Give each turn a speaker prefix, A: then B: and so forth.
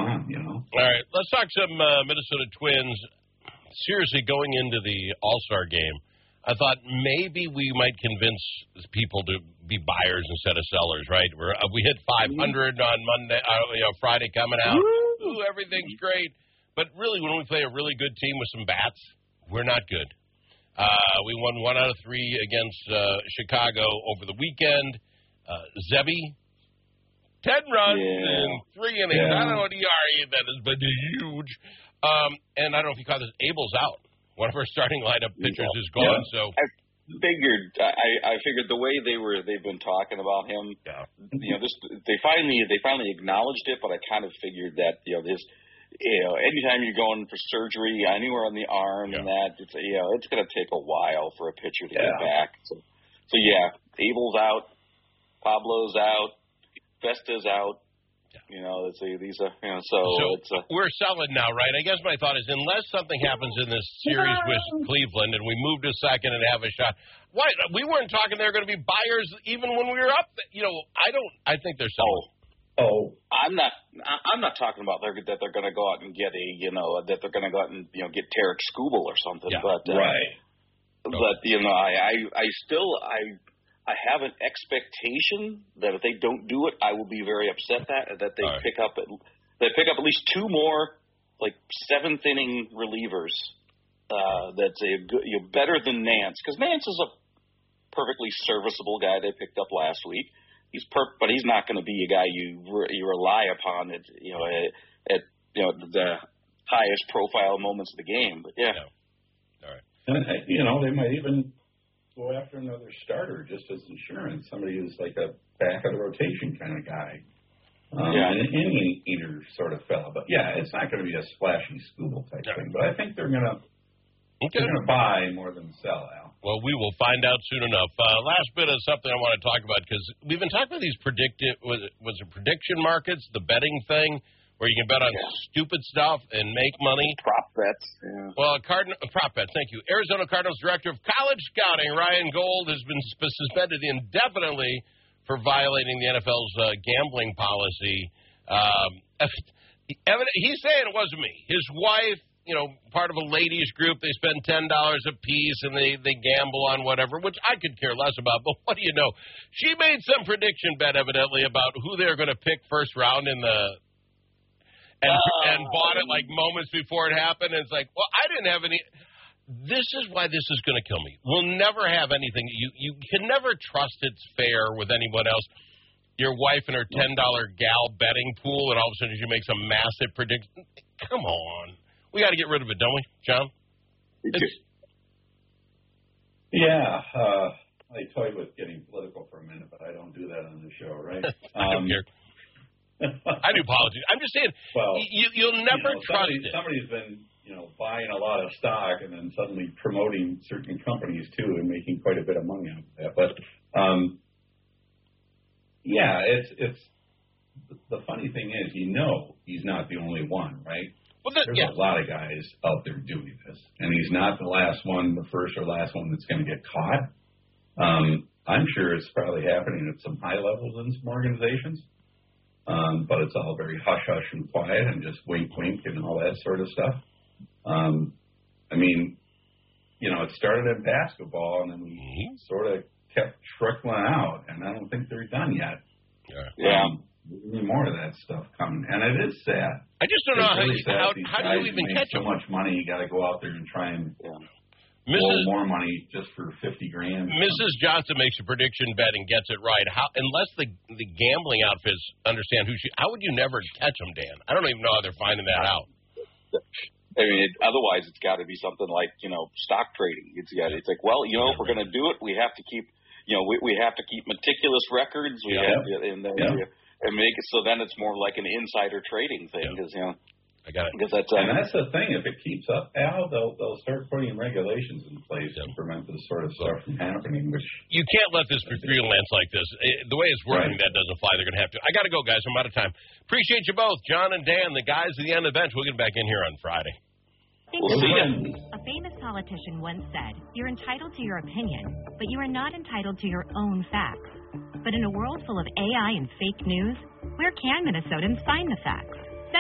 A: on,
B: All right, let's talk some Minnesota Twins. Seriously, going into the All-Star game, I thought maybe we might convince people to be buyers instead of sellers, right? We hit 500 on Monday, Friday coming out. Ooh, everything's great. But really, when we play a really good team with some bats, we're not good. We won 1 out of 3 against Chicago over the weekend. Zebby, 10 runs in 3 innings. I don't know what ERA that is, but huge. And I don't know if you caught this. Abel's out. One of our starting lineup pitchers is gone. So
C: I figured the way they've been talking about him. They finally acknowledged it, but I kind of figured that anytime you're going for surgery anywhere on the arm and that it's going to take a while for a pitcher to get back. So Abel's out, Pablo's out, Vesta's out.
B: We're selling now, right? I guess my thought is, unless something happens in this series with Cleveland and we move to second and have a shot, why we weren't talking they're going to be buyers even when we were up. I think they're selling.
C: I'm not talking about that they're going to go out and get that they're going to go out and get Tarek Skubal or something.
B: Yeah.
C: But
A: right.
C: But I have an expectation that if they don't do it, I will be very upset that they pick up at least 2 more like 7th inning relievers. That's better than Nance, because Nance is a perfectly serviceable guy they picked up last week. But he's not going to be a guy you rely upon at the highest profile moments of the game. But
B: all right,
A: and they might even go after another starter just as insurance. Somebody who's like a back of the rotation kind of guy. An inning eater sort of fella. But it's not going to be a splashy Skubal type thing. But I think they're going to buy more than sell, Al.
B: Well, we will find out soon enough. Last bit of something I want to talk about, because we've been talking about these prediction markets, the betting thing, where you can bet on stupid stuff and make money.
C: Prop bets. Yeah.
B: Well, prop bets, thank you. Arizona Cardinals Director of College Scouting, Ryan Gold, has been suspended indefinitely for violating the NFL's gambling policy. He's saying it wasn't me. His wife, part of a ladies group, they spend $10 a piece and they gamble on whatever, which I could care less about. But what do you know? She made some prediction bet, evidently, about who they're going to pick first round in the and bought it like moments before it happened. And it's like, well, I didn't have any. This is why this is going to kill me. We'll never have anything. You can never trust it's fair with anyone else. Your wife and her $10 gal betting pool, and all of a sudden she makes a massive prediction. Come on. We got to get rid of it, don't we, John?
A: I toyed with getting political for a minute, but I don't do that on the show, right?
B: I don't care. I do apologize. I'm just saying, you'll never trust it.
A: Somebody's been, buying a lot of stock and then suddenly promoting certain companies too and making quite a bit of money out of that. But it's the funny thing is, he's not the only one, right?
B: Well,
A: there's a lot of guys out there doing this, and he's not the last one, the first or last one that's going to get caught. I'm sure it's probably happening at some high levels in some organizations. But it's all very hush-hush and quiet and just wink-wink and all that sort of stuff. It started in basketball, and then we sort of kept trickling out, and I don't think they're done yet. There's any more of that stuff coming, and it is sad.
B: I just don't know how do you even catch
A: so
B: them?
A: Much money, you got to go out there and try and blow more money just for $50,000.
B: Mrs. Johnson makes a prediction bet and gets it right. Unless the gambling outfits understand how would you never catch them, Dan? I don't even know how they're finding that out.
C: Otherwise it's got to be something like stock trading. It's like, well, if we're going to do it, we have to keep we have to keep meticulous records. And make it so then it's more like an insider trading thing because
B: I got it.
A: Because that's the thing. If it keeps up, Al, they'll start putting regulations in place to prevent this sort of stuff from happening. Which
B: you can't let this be freelance like this. The way it's working, that doesn't fly. They're going to have to. I got to go, guys. I'm out of time. Appreciate you both, John and Dan, the guys at the end of the bench. We'll get back in here on Friday.
C: We'll see you.
D: A famous politician once said, "You're entitled to your opinion, but you are not entitled to your own facts." But in a world full of AI and fake news, where can Minnesotans find the facts?